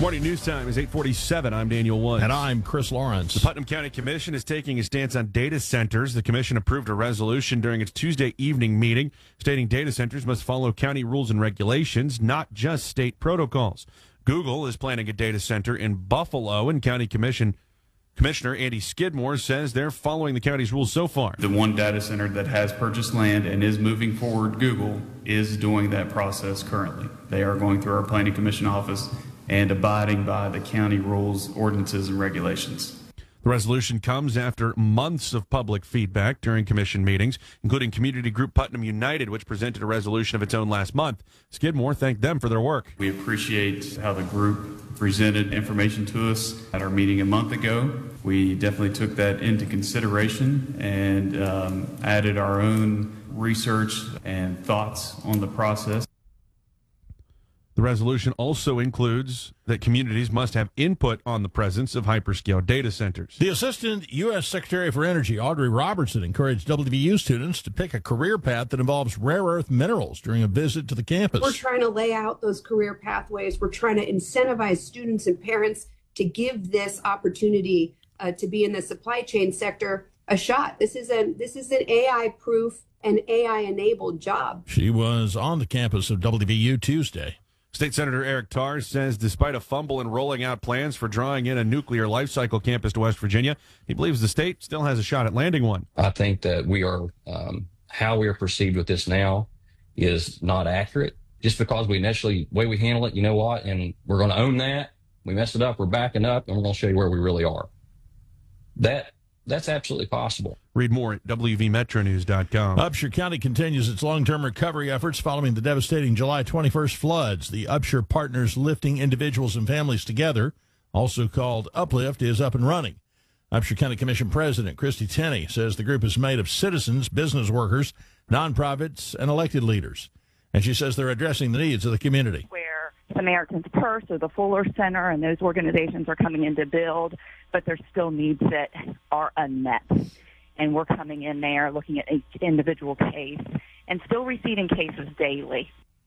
Morning news time is 8:47. I'm Daniel Woods. And I'm Chris Lawrence. The Putnam County Commission is taking a stance on data centers. The commission approved a resolution during its Tuesday evening meeting stating data centers must follow county rules and regulations, not just state protocols. Google is planning a data center in Buffalo, and County Commissioner Andy Skidmore says they're following the county's rules so far. The one data center that has purchased land and is moving forward, Google, is doing that process currently. They are going through our Planning Commission office and abiding by the county rules, ordinances, and regulations. The resolution comes after months of public feedback during commission meetings, including community group Putnam United, which presented a resolution of its own last month. Skidmore thanked them for their work. We appreciate how the group presented information to us at our meeting a month ago. We definitely took that into consideration and added our own research and thoughts on the process. The resolution also includes that communities must have input on the presence of hyperscale data centers. The Assistant U.S. Secretary for Energy, Audrey Robertson, encouraged WVU students to pick a career path that involves rare earth minerals during a visit to the campus. We're trying to lay out those career pathways. We're trying to incentivize students and parents to give this opportunity to be in the supply chain sector a shot. This is an AI-proof and AI-enabled job. She was on the campus of WVU Tuesday. State Senator Eric Tarr says despite a fumble in rolling out plans for drawing in a nuclear life cycle campus to West Virginia, he believes the state still has a shot at landing one. I think that we are, how we are perceived with this now is not accurate. Just because we initially, way we handle it, you know what, and we're going to own that. We messed it up, we're backing up, and we're going to show you where we really are. That's absolutely possible. Read more at WVMetroNews.com. Upshur County continues its long-term recovery efforts following the devastating July 21st floods. The Upshur Partners Lifting Individuals and Families Together, also called Uplift, is up and running. Upshur County Commission President Christy Tenney says the group is made of citizens, business workers, nonprofits, and elected leaders. And she says they're addressing the needs of the community. Samaritan's Purse or the Fuller Center and those organizations are coming in to build, but there's still needs that are unmet. And we're coming in there looking at each individual case and still receiving cases daily.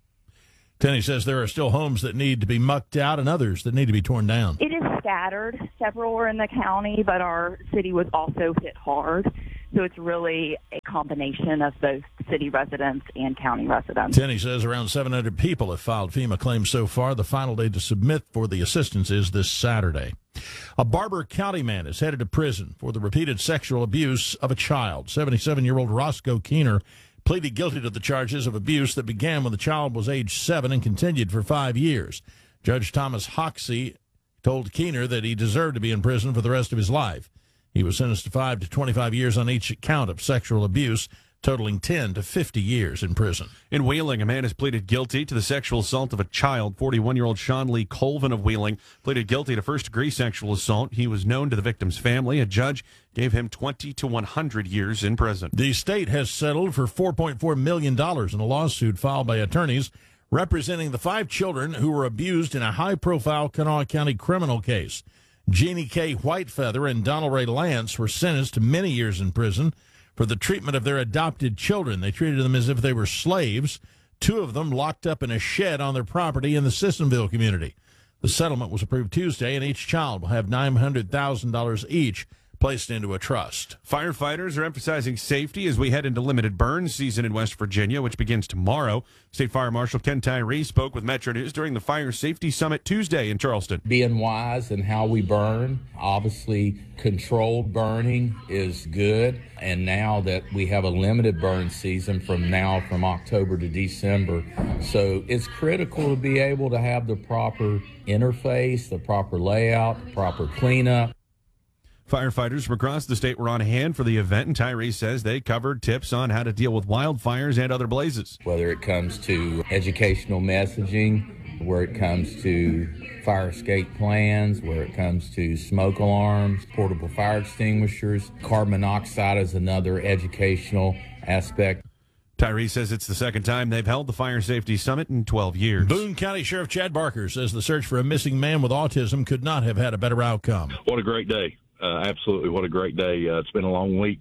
Tenney says there are still homes that need to be mucked out and others that need to be torn down. It is scattered. Several are in the county, but our city was also hit hard. So it's really a combination of both city residents and county residents. Tenney says around 700 people have filed FEMA claims so far. The final day to submit for the assistance is this Saturday. A Barber County man is headed to prison for the repeated sexual abuse of a child. 77-year-old Roscoe Keener pleaded guilty to the charges of abuse that began when the child was age 7 and continued for 5 years. Judge Thomas Hoxie told Keener that he deserved to be in prison for the rest of his life. He was sentenced to 5 to 25 years on each count of sexual abuse, totaling 10 to 50 years in prison. In Wheeling, a man has pleaded guilty to the sexual assault of a child. 41-year-old Sean Lee Colvin of Wheeling pleaded guilty to first-degree sexual assault. He was known to the victim's family. A judge gave him 20 to 100 years in prison. The state has settled for $4.4 million in a lawsuit filed by attorneys representing the 5 children who were abused in a high-profile Kanawha County criminal case. Jeannie K. Whitefeather and Donald Ray Lance were sentenced to many years in prison for the treatment of their adopted children. They treated them as if they were slaves, 2 of them locked up in a shed on their property in the Sissonville community. The settlement was approved Tuesday, and each child will have $900,000 each placed into a trust. Firefighters are emphasizing safety as we head into limited burn season in West Virginia, which begins tomorrow. State Fire Marshal Ken Tyree spoke with Metro News during the Fire Safety Summit Tuesday in Charleston. Being wise in how we burn, obviously controlled burning is good. And now that we have a limited burn season from October to December, so it's critical to be able to have the proper interface, the proper layout, the proper cleanup. Firefighters from across the state were on hand for the event, and Tyree says they covered tips on how to deal with wildfires and other blazes. Whether it comes to educational messaging, where it comes to fire escape plans, where it comes to smoke alarms, portable fire extinguishers, carbon monoxide is another educational aspect. Tyree says it's the second time they've held the Fire Safety Summit in 12 years. Boone County Sheriff Chad Barker says the search for a missing man with autism could not have had a better outcome. What a great day. Absolutely, what a great day. It's been a long week,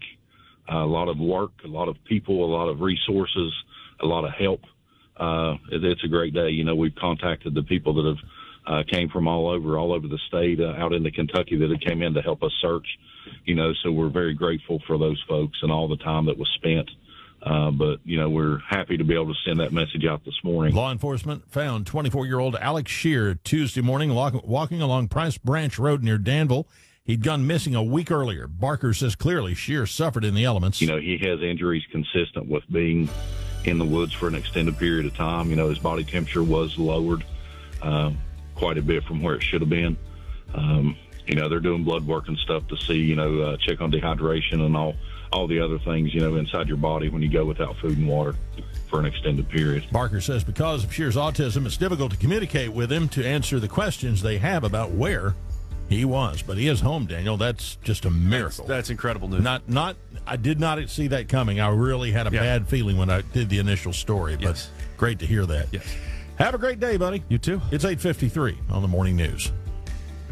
a lot of work, a lot of people, a lot of resources, a lot of help. It's a great day. You know, we've contacted the people that have came from all over the state, out into Kentucky that had came in to help us search, so we're very grateful for those folks and all the time that was spent. But we're happy to be able to send that message out this morning. Law enforcement found 24-year-old Alex Shear Tuesday morning walking along Price Branch Road near Danville. He'd gone missing a week earlier. Barker says clearly Shear suffered in the elements. He has injuries consistent with being in the woods for an extended period of time. His body temperature was lowered quite a bit from where it should have been. They're doing blood work and stuff to see, check on dehydration and all the other things, inside your body when you go without food and water for an extended period. Barker says because of Shear's autism, it's difficult to communicate with him to answer the questions they have about where he was. But he is home, Daniel. That's just a miracle. That's incredible news. I did not see that coming. I really had a bad feeling when I did the initial story, but great to hear that. Yes. Have a great day, buddy. You too. It's 8:53 on the Morning News.